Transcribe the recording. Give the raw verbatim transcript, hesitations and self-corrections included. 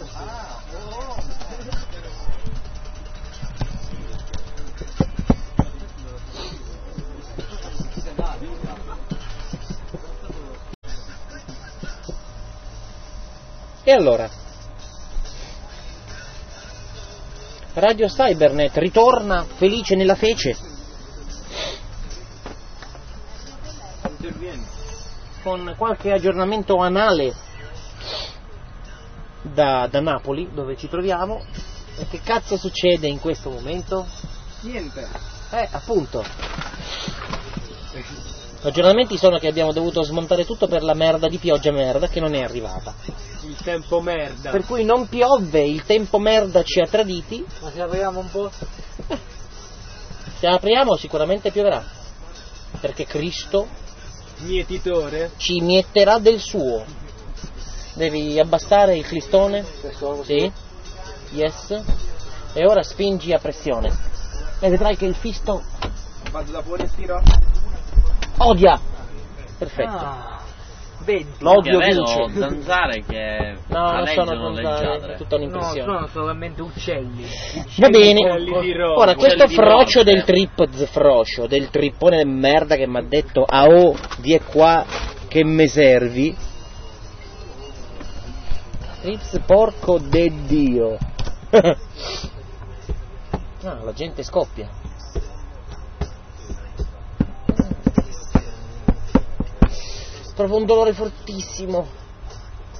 E allora, Radio Cybernet ritorna felice nella fece con qualche aggiornamento anale da, da Napoli, dove ci troviamo. E che cazzo succede in questo momento? Niente. Eh, appunto. Gli aggiornamenti sono che abbiamo dovuto smontare tutto per la merda di pioggia merda che non è arrivata. Il tempo merda. Per cui non piove, il tempo merda ci ha traditi. Ma se apriamo un po'? Se apriamo sicuramente pioverà. Perché Cristo Mietitore? ci mietterà del suo. Devi abbassare il clistone? Sì. Yes. E ora spingi a pressione. E vedrai che il fisto Vado da fuori e tiro. odia. Perfetto. Ah, vedi. L'odio Che vedo vince. zanzare che No, non sono aleggiano zanzare, leggiadre. è tutta No, un'impressione. sono solamente uccelli. Va bene. Uccelli di roba. Ora, questo Uccelli di frocio morte. del trip zfroscio, del trippone di merda che mi ha detto ah oh, di qua che me servi. Trips porco de Dio. Ah, la gente scoppia. Provo un dolore fortissimo.